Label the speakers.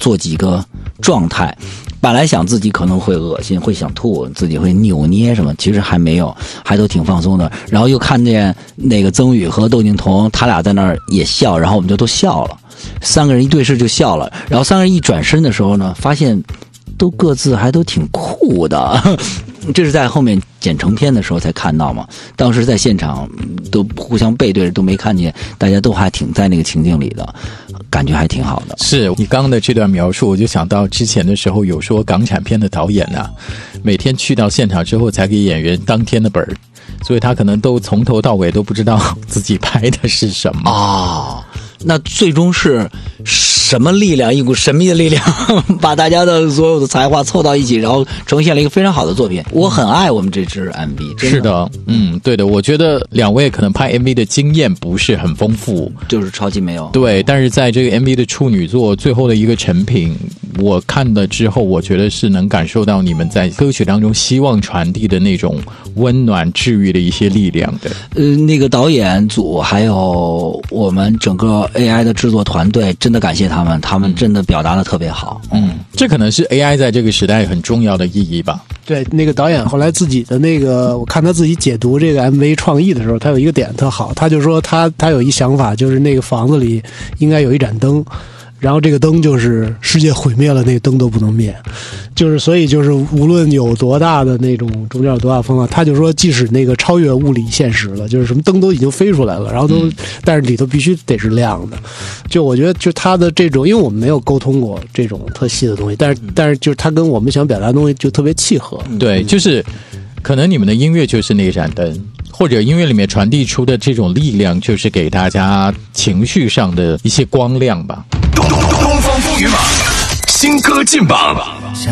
Speaker 1: 做几个状态。本来想自己可能会恶心，会想吐，自己会扭捏什么，其实还没有，还都挺放松的。然后又看见那个曾宇和窦靖童，他俩在那儿也笑，然后我们就都笑了，3个人一对视就笑了。然后3个人一转身的时候呢，发现都各自还都挺酷的。这是在后面剪成片的时候才看到嘛，当时在现场都互相背对着，都没看见，大家都还挺在那个情境里的，感觉还挺好的。
Speaker 2: 是你刚刚的这段描述，我就想到之前的时候有说港产片的导演啊，每天去到现场之后才给演员当天的本，所以他可能都从头到尾都不知道自己拍的是什么
Speaker 1: 啊。那最终是什么力量，一股神秘的力量把大家的所有的才华凑到一起，然后呈现了一个非常好的作品。我很爱我们这支 MV。
Speaker 2: 是的，对的，我觉得两位可能拍 MV 的经验不是很丰富，
Speaker 1: 就是超级没有，
Speaker 2: 对，但是在这个 MV 的处女作最后的一个成品，我看了之后，我觉得是能感受到你们在歌曲当中希望传递的那种温暖治愈的一些力量的。
Speaker 1: 那个导演组还有我们整个 AI 的制作团队，真的感谢他们，他们真的表达的特别好。
Speaker 2: 这可能是 AI 在这个时代很重要的意义吧。
Speaker 3: 对，那个导演后来自己的那个，我看他自己解读这个 MV 创意的时候，他有一个点特好，他就说他有一想法，就是那个房子里应该有一盏灯，然后这个灯就是世界毁灭了，那个灯都不能灭，就是所以就是无论有多大的那种中间有多大风浪，他就说即使那个超越物理现实了，就是什么灯都已经飞出来了，然后都但是里头必须得是亮的。就我觉得就他的这种，因为我们没有沟通过这种特细的东西，但是就是他跟我们想表达的东西就特别契合。
Speaker 2: 对，就是可能你们的音乐就是那盏灯，或者音乐里面传递出的这种力量，就是给大家情绪上的一些光亮吧。
Speaker 4: 东方风云榜新歌进榜。
Speaker 5: 想